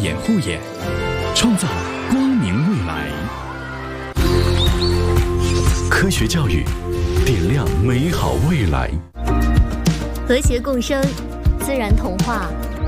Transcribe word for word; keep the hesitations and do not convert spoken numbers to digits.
掩护眼，创造光明未来。科学教育，点亮美好未来。 和谐共生，自然童话，